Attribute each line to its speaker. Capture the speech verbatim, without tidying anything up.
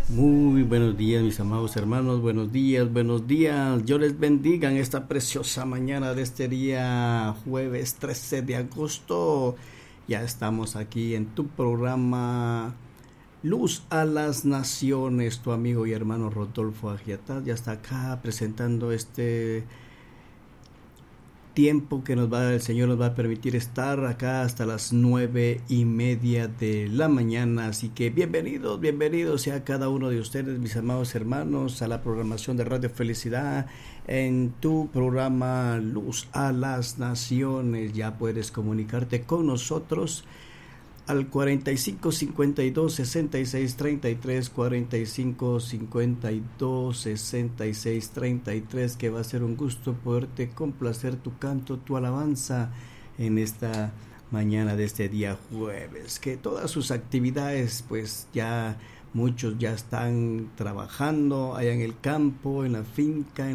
Speaker 1: Muy buenos días, mis amados hermanos, buenos días, buenos días. Yo les bendiga en esta preciosa mañana de este día jueves trece de agosto. Ya estamos aquí en tu programa Luz a las Naciones. Tu amigo y hermano Rodolfo Agiatat ya está acá presentando este tiempo que nos va el Señor nos va a permitir estar acá hasta las nueve y media de la mañana. Así que bienvenidos, bienvenidos sea cada uno de ustedes, mis amados hermanos, a la programación de Radio Felicidad en tu programa Luz a las Naciones. Ya puedes comunicarte con nosotros al cuarenta y cinco cincuenta y dos sesenta y seis treinta y tres, cuarenta y cinco cincuenta y dos sesenta y seis treinta y tres, que va a ser un gusto poderte complacer tu canto, tu alabanza en esta mañana de este día jueves. Que todas sus actividades, pues ya muchos ya están trabajando allá en el campo, en la finca, en